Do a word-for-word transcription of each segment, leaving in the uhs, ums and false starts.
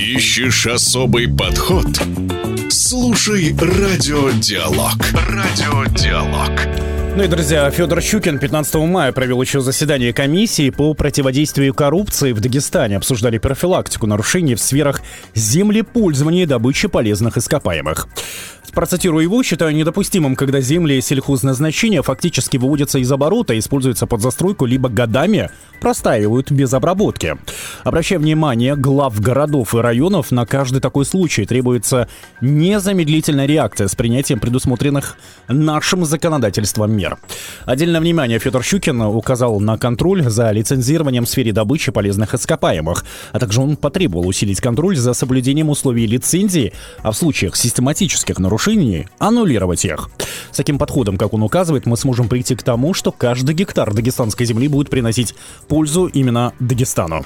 Ищешь особый подход? Слушай Радиодиалог. Радиодиалог. Ну и, друзья, Федор Щукин пятнадцатого мая провел еще заседание комиссии по противодействию коррупции в Дагестане. Обсуждали профилактику нарушений в сферах землепользования и добычи полезных ископаемых. Процитирую его: «Считаю недопустимым, когда земли сельхозназначения фактически выводятся из оборота, используются под застройку, либо годами простаивают без обработки. Обращая внимание глав городов и районов на каждый такой случай, требуется незамедлительная реакция с принятием предусмотренных нашим законодательством мер». Отдельное внимание Федор Щукин указал на контроль за лицензированием в сфере добычи полезных ископаемых, а также он потребовал усилить контроль за соблюдением условий лицензии, а в случаях систематических нарушений аннулировать их. С таким подходом, как он указывает, мы сможем прийти к тому, что каждый гектар дагестанской земли будет приносить пользу именно Дагестану.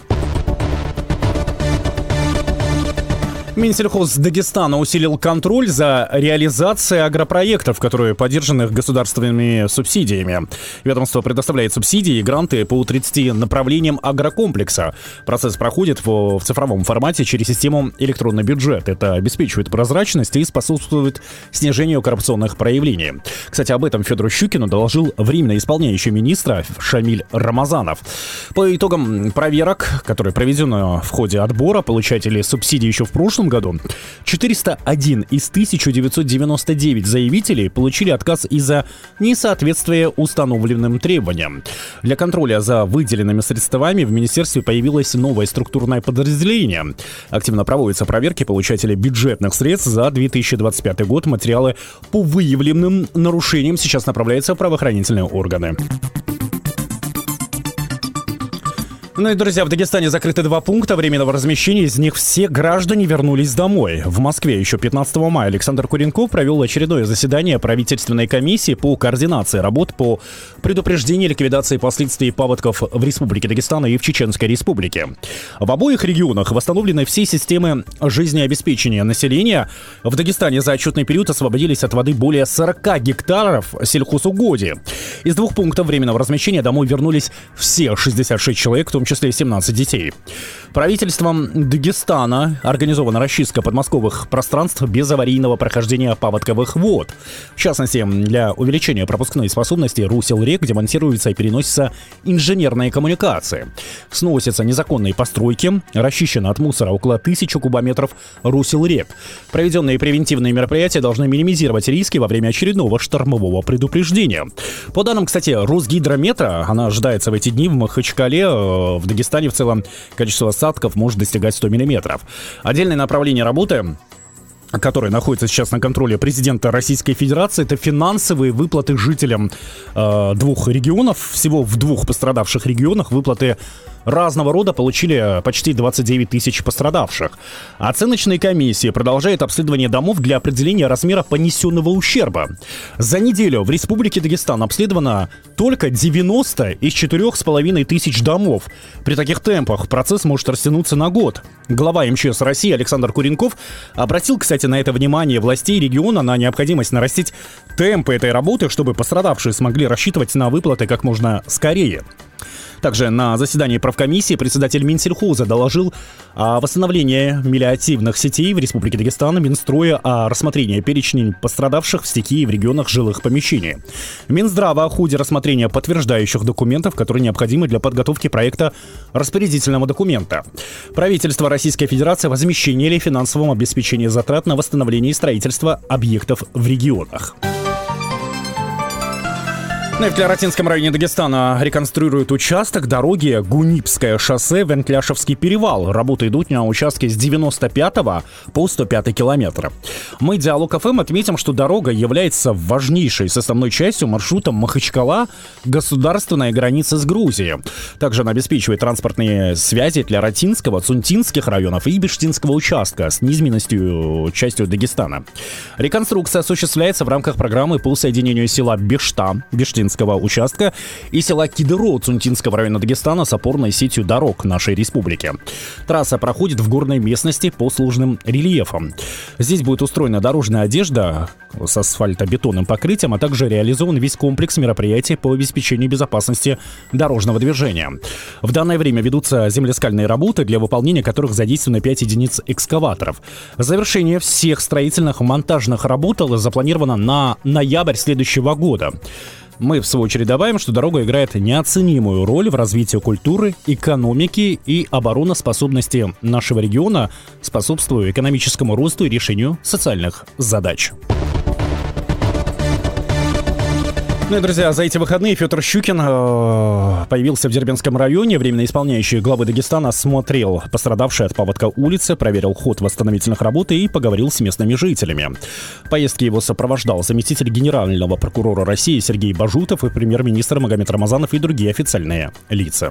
Минсельхоз Дагестана усилил контроль за реализацией агропроектов, которые поддержаны государственными субсидиями. Ведомство предоставляет субсидии и гранты по тридцати направлениям агрокомплекса. Процесс проходит в, в цифровом формате через систему электронный бюджет. Это обеспечивает прозрачность и способствует снижению коррупционных проявлений. Кстати, об этом Федору Щукину доложил временно исполняющий министра Шамиль Рамазанов. По итогам проверок, которые проведены в ходе отбора получателей субсидий еще в прошлом году, четыреста один из тысяча девятьсот девяносто девять заявителей получили отказ из-за несоответствия установленным требованиям. Для контроля за выделенными средствами в министерстве появилось новое структурное подразделение. Активно проводятся проверки получателей бюджетных средств за две тысячи двадцать пятый год. Материалы по выявленным нарушениям сейчас направляются в правоохранительные органы. Ну и, друзья, в Дагестане закрыты два пункта временного размещения. Из них все граждане вернулись домой. В Москве еще пятнадцатого мая Александр Куренков провел очередное заседание правительственной комиссии по координации работ по предупреждению и ликвидации последствий паводков в Республике Дагестан и в Чеченской Республике. В обоих регионах восстановлены все системы жизнеобеспечения населения. В Дагестане за отчетный период освободились от воды более сорока гектаров сельхозугодий. Из двух пунктов временного размещения домой вернулись все шестьдесят шесть человек, в том числе семнадцать детей. Правительством Дагестана организована расчистка подмосковных пространств без аварийного прохождения паводковых вод. В частности, для увеличения пропускной способности русел рек, где монтируются и переносятся инженерные коммуникации. Сносятся незаконные постройки, расчищено от мусора около тысячи кубометров русел рек. Проведенные превентивные мероприятия должны минимизировать риски во время очередного штормового предупреждения. По данным, кстати, Росгидрометра, она ожидается в эти дни в Махачкале. В Дагестане в целом количество осадков может достигать ста миллиметров. Отдельное направление работы, которое находится сейчас на контроле президента Российской Федерации, это финансовые выплаты жителям э, двух регионов. Всего в двух пострадавших регионах выплаты разного рода получили почти двадцать девять тысяч пострадавших. Оценочная комиссия продолжает обследование домов для определения размера понесенного ущерба. За неделю в Республике Дагестан обследовано только девяносто из четырёх с половиной тысяч домов. При таких темпах процесс может растянуться на год. Глава эм че эс России Александр Куренков обратил, кстати, на это внимание властей региона, на необходимость нарастить темпы этой работы, чтобы пострадавшие смогли рассчитывать на выплаты как можно скорее. Также на заседании правкомиссии председатель Минсельхоза доложил о восстановлении мелиоративных сетей в Республике Дагестан, Минстроя о рассмотрении перечней пострадавших в стихии в регионах жилых помещений. Минздрава о ходе рассмотрения подтверждающих документов, которые необходимы для подготовки проекта распорядительного документа. Правительство Российской Федерации возмещение или финансовом обеспечении затрат на восстановление и строительство объектов в регионах. Ну и в Клератинском районе Дагестана реконструируют участок дороги Гунипское шоссе, Вентляшевский перевал. Работы идут на участке с девяносто пятого по сто пятый километр. Мы, Диалог эф эм, отметим, что дорога является важнейшей составной частью маршрута Махачкала государственная граница с Грузией. Также она обеспечивает транспортные связи Клератинского, Цунтинских районов и Бештинского участка с низменностью частью Дагестана. Реконструкция осуществляется в рамках программы по соединению села Бешта, Бештин Цунтинского участка и села Кидыро Цунтинского района Дагестана с опорной сетью дорог нашей республики. Трасса проходит в горной местности по сложным рельефам. Здесь будет устроена дорожная одежда с асфальтобетонным покрытием, а также реализован весь комплекс мероприятий по обеспечению безопасности дорожного движения. В данное время ведутся землескальные работы, для выполнения которых задействовано пять единиц экскаваторов. Завершение всех строительных и монтажных работ запланировано на ноябрь следующего года. Мы, в свою очередь, добавим, что дорога играет неоценимую роль в развитии культуры, экономики и обороноспособности нашего региона, способствуя экономическому росту и решению социальных задач. Ну и, друзья, за эти выходные Федор Щукин э, появился в Дербентском районе. Временно исполняющий главы Дагестана осмотрел пострадавшие от паводка улицы, проверил ход восстановительных работ и поговорил с местными жителями. В поездке его сопровождал заместитель генерального прокурора России Сергей Бажутов и премьер-министр Магомед Рамазанов и другие официальные лица.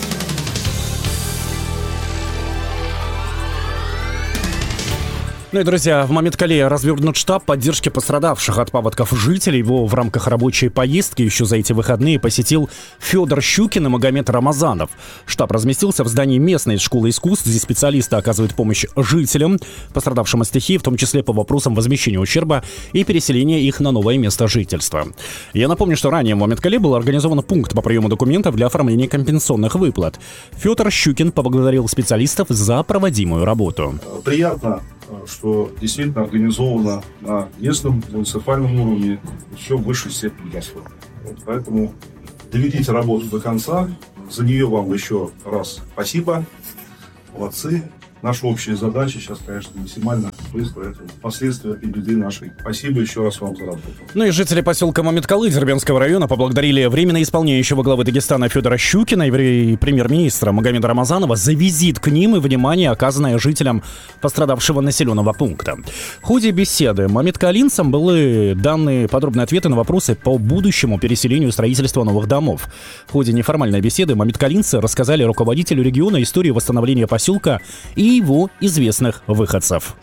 Ну и, друзья, в Мамиткале развернут штаб поддержки пострадавших от паводков жителей. Его в рамках рабочей поездки еще за эти выходные посетил Федор Щукин и Магомед Рамазанов. Штаб разместился в здании местной школы искусств. Здесь специалисты оказывают помощь жителям, пострадавшим от стихии, в том числе по вопросам возмещения ущерба и переселения их на новое место жительства. Я напомню, что ранее в Мамиткале был организован пункт по приему документов для оформления компенсационных выплат. Федор Щукин поблагодарил специалистов за проводимую работу. Приятно, что действительно организовано на местном муниципальном уровне еще в высшей степени достоверно. Вот поэтому доведите работу до конца. За нее вам еще раз спасибо. Молодцы. Наша общая задача сейчас, конечно, максимально быстро это последствия и беды нашей. Спасибо еще раз вам за работу. Ну и жители поселка Мамиткалы Дербентского района поблагодарили временно исполняющего главы Дагестана Федора Щукина и премьер-министра Магомеда Рамазанова за визит к ним и внимание, оказанное жителям пострадавшего населенного пункта. В ходе беседы мамиткалинцам были даны подробные ответы на вопросы по будущему переселению и строительству новых домов. В ходе неформальной беседы мамиткалинцы рассказали руководителю региона историю восстановления поселка и его известных выходцев.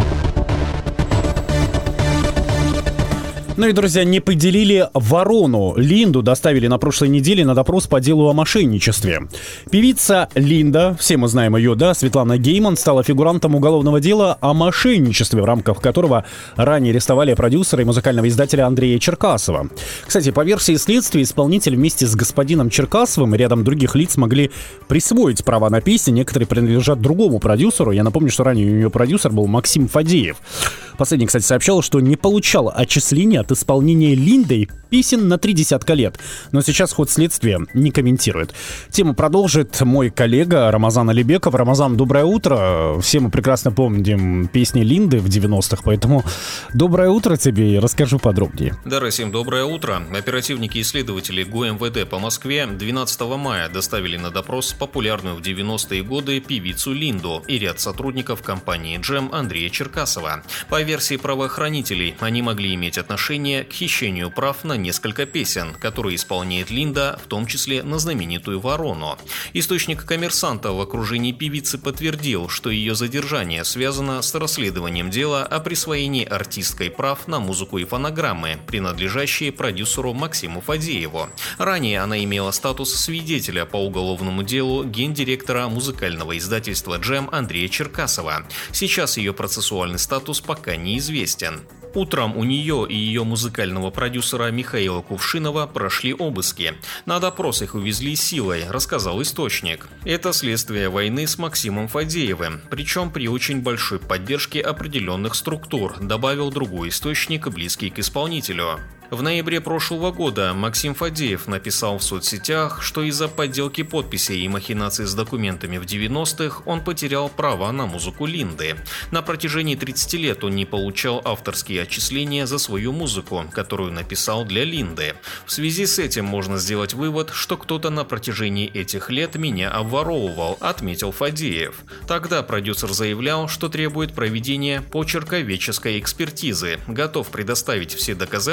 Ну и, друзья, не поделили ворону. Линду доставили на прошлой неделе на допрос по делу о мошенничестве. Певица Линда, все мы знаем ее, да, Светлана Гейман, стала фигурантом уголовного дела о мошенничестве, в рамках которого ранее арестовали продюсера и музыкального издателя Андрея Черкасова. Кстати, по версии следствия, исполнитель вместе с господином Черкасовым и рядом других лиц могли присвоить права на песни. Некоторые принадлежат другому продюсеру. Я напомню, что ранее у нее продюсер был Максим Фадеев. Последний, кстати, сообщал, что не получал отчисления от исполнения Линдой песен на три десятка лет. Но сейчас ход следствия не комментирует. Тему продолжит мой коллега Рамазан Алибеков. Рамазан, доброе утро. Все мы прекрасно помним песни Линды в девяностых, поэтому доброе утро тебе и расскажу подробнее. Да, Расим, доброе утро. Оперативники и следователи ГУМВД по Москве двенадцатого мая доставили на допрос популярную в девяностые годы певицу Линду и ряд сотрудников компании «Джем» Андрея Черкасова. По версии правоохранителей, они могли иметь отношение к хищению прав на несколько песен, которые исполняет Линда, в том числе на знаменитую «Ворону». Источник «Коммерсанта» в окружении певицы подтвердил, что ее задержание связано с расследованием дела о присвоении артисткой прав на музыку и фонограммы, принадлежащие продюсеру Максиму Фадееву. Ранее она имела статус свидетеля по уголовному делу гендиректора музыкального издательства «Джем» Андрея Черкасова. Сейчас ее процессуальный статус пока неизвестен. Утром у нее и ее музыкального продюсера Михаила Кувшинова прошли обыски. На допрос их увезли силой, рассказал источник. Это следствие войны с Максимом Фадеевым, причем при очень большой поддержке определенных структур, добавил другой источник, близкий к исполнителю. В ноябре прошлого года Максим Фадеев написал в соцсетях, что из-за подделки подписей и махинаций с документами в девяностых он потерял права на музыку Линды. На протяжении тридцати лет он не получал авторские отчисления за свою музыку, которую написал для Линды. В связи с этим можно сделать вывод, что кто-то на протяжении этих лет меня обворовывал, отметил Фадеев. Тогда продюсер заявлял, что требует проведения почерковедческой экспертизы, готов предоставить все доказательства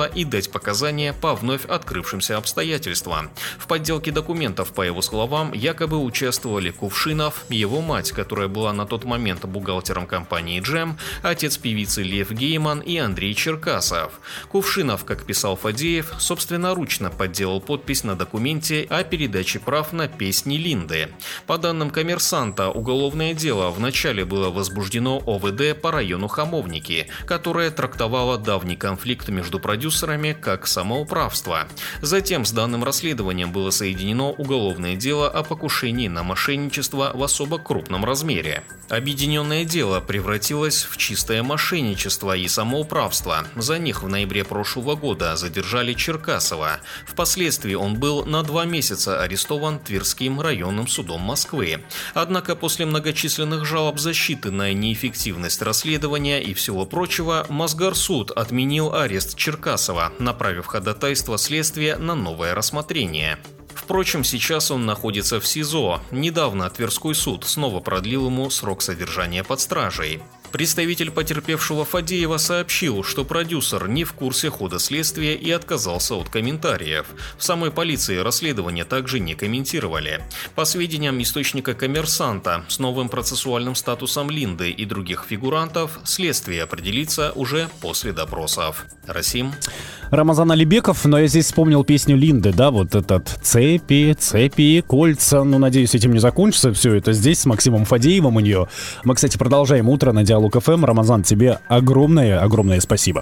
и дать показания по вновь открывшимся обстоятельствам. В подделке документов, по его словам, якобы участвовали Кувшинов, его мать, которая была на тот момент бухгалтером компании «Джем», отец певицы Лев Гейман и Андрей Черкасов. Кувшинов, как писал Фадеев, собственноручно подделал подпись на документе о передаче прав на песни Линды. По данным «Коммерсанта», уголовное дело вначале было возбуждено О В Д по району Хамовники, которое трактовало давний конфликт между продюсерами как самоуправство. Затем с данным расследованием было соединено уголовное дело о покушении на мошенничество в особо крупном размере. Объединенное дело превратилось в чистое мошенничество и самоуправство. За них в ноябре прошлого года задержали Черкасова. Впоследствии он был на два месяца арестован Тверским районным судом Москвы. Однако после многочисленных жалоб защиты на неэффективность расследования и всего прочего, Мосгорсуд отменил арест Черкасова, направив ходатайство следствия на новое рассмотрение. Впрочем, сейчас он находится в СИЗО. Недавно Тверской суд снова продлил ему срок содержания под стражей. Представитель потерпевшего Фадеева сообщил, что продюсер не в курсе хода следствия и отказался от комментариев. В самой полиции расследование также не комментировали. По сведениям источника «Коммерсанта», с новым процессуальным статусом Линды и других фигурантов следствие определится уже после допросов. Расим. Рамазан Алибеков, но я здесь вспомнил песню Линды, да, вот этот «Цепи, цепи, кольца». Ну, надеюсь, этим не закончится все это здесь с Максимом Фадеевым у нее. Мы, кстати, продолжаем утро на Диалог эф эм. Рамазан, тебе огромное-огромное спасибо.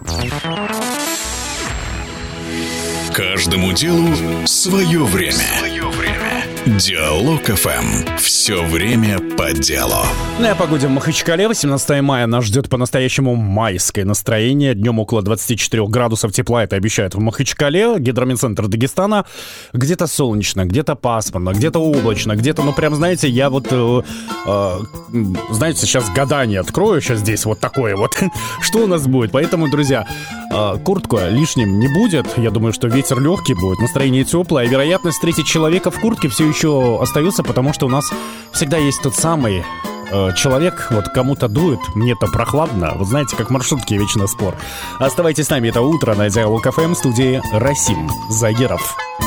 Каждому делу свое время. Диалог эф эм. Все время по делу. Ну и о погоде в Махачкале. восемнадцатого мая нас ждет по-настоящему майское настроение. Днем около двадцати четырёх градусов тепла, это обещают в Махачкале. Гидрометцентр Дагестана. Где-то солнечно, где-то пасмурно, где-то облачно, где-то, ну прям, знаете, я вот, э, э, знаете, сейчас гадание открою, сейчас здесь вот такое вот. Что у нас будет? Поэтому, друзья, э, куртку лишним не будет. Я думаю, что ветер легкий будет, настроение теплое. Вероятность встретить человека в куртке все еще еще остаются, потому что у нас всегда есть тот самый э, человек, вот кому-то дует, мне-то прохладно. Вот знаете, как в маршрутке вечно спор. Оставайтесь с нами, это утро на Диалог эф эм, в студии Расим Загиров.